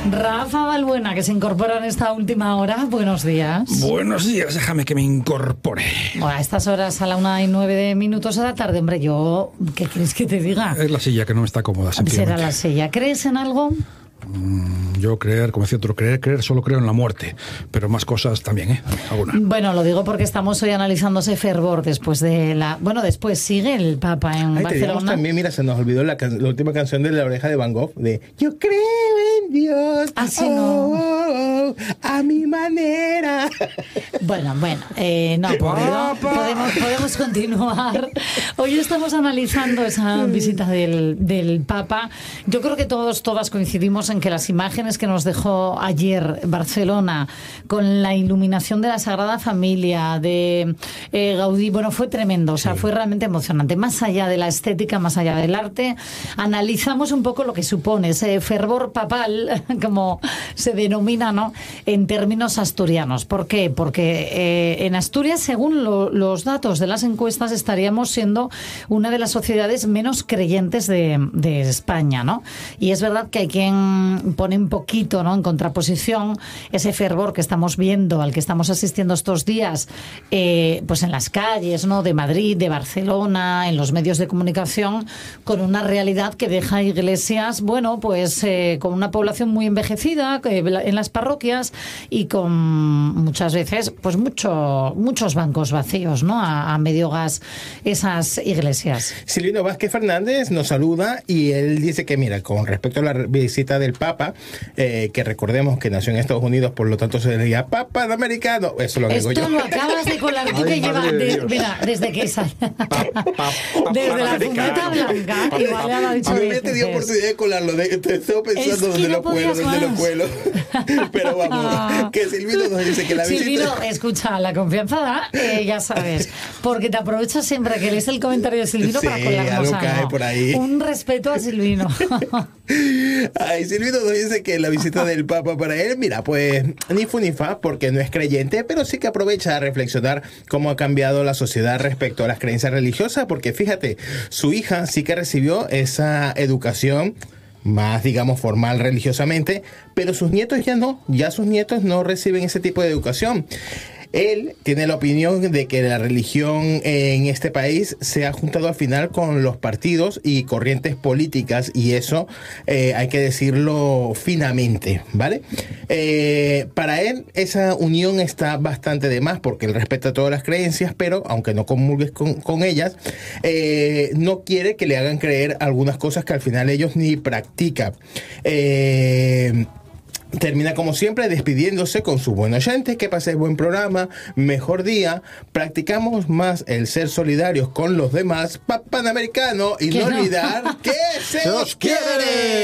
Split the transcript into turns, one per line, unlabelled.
Rafa Balbuena, que se incorpora en esta última hora. Buenos días.
Buenos días, déjame que me incorpore.
Bueno, a estas horas, a la 1:09 de la tarde, hombre, yo, ¿qué quieres que te diga?
Es la silla que no me está cómoda,
Será la silla. ¿Crees en algo?
Yo creer, como decía otro, creer, solo creo en la muerte, pero más cosas también, alguna.
Bueno, lo digo porque estamos hoy analizando ese fervor después de la... Bueno, después sigue el Papa en Barcelona.
También, mira, se nos olvidó la última canción de La Oreja de Van Gogh, de Yo creo en Dios, a mi manera.
Bueno, no, podemos continuar. Hoy estamos analizando esa visita del Papa. Yo creo que todas coincidimos en que las imágenes que nos dejó ayer Barcelona con la iluminación de la Sagrada Familia, de Gaudí, bueno, fue tremendo, o sea, fue realmente emocionante. Más allá de la estética, más allá del arte, analizamos un poco lo que supone ese fervor papal, como se denomina, ¿no?, en términos asturianos. ¿Por qué? Porque en Asturias, según los datos de las encuestas, estaríamos siendo una de las sociedades menos creyentes de España, ¿no? Y es verdad que hay quien pone un poquito, ¿no?, en contraposición ese fervor que estamos viendo, al que estamos asistiendo estos días, pues en las calles, ¿no?, de Madrid, de Barcelona, en los medios de comunicación, con una realidad que deja iglesias, bueno, pues con una población muy envejecida en las parroquias y con muchas veces pues muchos bancos vacíos, ¿no?, a medio gas esas iglesias.
Silvino Vázquez Fernández nos saluda y él dice que, mira, con respecto a la visita del Papa, que recordemos que nació en Estados Unidos, por lo tanto se le diría Papa americano. Eso lo digo yo.
Esto lo acabas de colar tú, que lleva mira, desde que sale desde la fumeta blanca, igual ya lo ha dicho.
A mí me dio oportunidad de colarlo, estaba pensando dónde lo cuelo. Pero vamos, que Silvino nos dice que la visita...
Silvino, escucha, la confianza da, ya sabes, porque te aprovechas siempre que lees el comentario de Silvino para colarnos algo.
Por ahí.
Un respeto a Silvino.
Ay, Silvino nos dice que la visita del Papa para él, mira, pues ni fu ni fa, porque no es creyente, pero sí que aprovecha a reflexionar cómo ha cambiado la sociedad respecto a las creencias religiosas, porque fíjate, su hija sí que recibió esa educación más, digamos, formal religiosamente, pero sus nietos ya sus nietos no reciben ese tipo de educación. Él tiene la opinión de que la religión en este país se ha juntado al final con los partidos y corrientes políticas, y eso hay que decirlo finamente, ¿vale? Para él esa unión está bastante de más, porque él respeta todas las creencias, pero aunque no comulgues con ellas, no quiere que le hagan creer algunas cosas que al final ellos ni practican. Termina como siempre despidiéndose con sus buenos oyentes. Que paséis buen programa, mejor día, practicamos más el ser solidarios con los demás, panamericano, y no olvidar que se os quiere.